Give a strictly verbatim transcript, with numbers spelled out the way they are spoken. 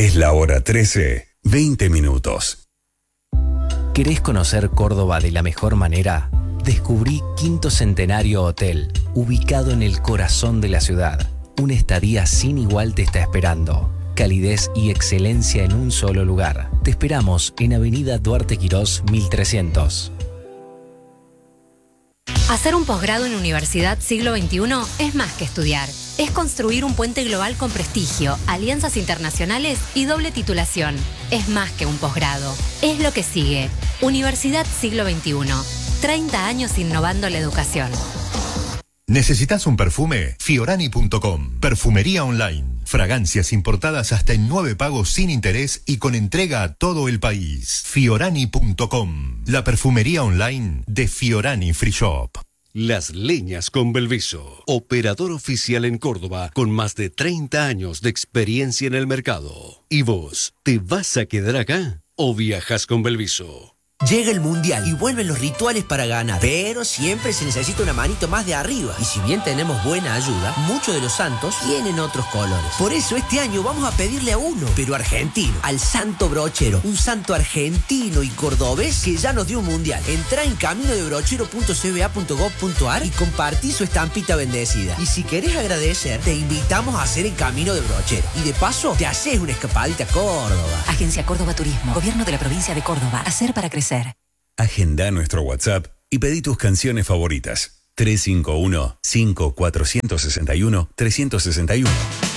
Es la hora trece, veinte minutos. ¿Querés conocer Córdoba de la mejor manera? Descubrí Quinto Centenario Hotel, ubicado en el corazón de la ciudad. Una estadía sin igual te está esperando. Calidez y excelencia en un solo lugar. Te esperamos en Avenida Duarte Quirós mil trescientos. Hacer un posgrado en Universidad Siglo veintiuno es más que estudiar. Es construir un puente global con prestigio, alianzas internacionales y doble titulación. Es más que un posgrado. Es lo que sigue. Universidad Siglo veintiuno. treinta años innovando la educación. ¿Necesitas un perfume? Fiorani punto com. Perfumería online. Fragancias importadas hasta en nueve pagos sin interés y con entrega a todo el país. Fiorani punto com. La perfumería online de Fiorani Free Shop. Las Leñas con Belviso, operador oficial en Córdoba con más de treinta años de experiencia en el mercado. ¿Y vos, te vas a quedar acá o viajas con Belviso? Llega el Mundial y vuelven los rituales para ganar, pero siempre se necesita una manito más de arriba. Y si bien tenemos buena ayuda, muchos de los santos tienen otros colores. Por eso este año vamos a pedirle a uno, pero argentino, al Santo Brochero. Un santo argentino y cordobés que ya nos dio un Mundial. Entrá en camino de brochero punto c b a punto gov punto a r y compartí su estampita bendecida. Y si querés agradecer, te invitamos a hacer el Camino de Brochero. Y de paso, te haces una escapadita a Córdoba. Agencia Córdoba Turismo, Gobierno de la Provincia de Córdoba. Hacer para crecer. Agenda nuestro WhatsApp y pedí tus canciones favoritas. tres cinco uno, cinco cuatro seis uno, tres seis uno.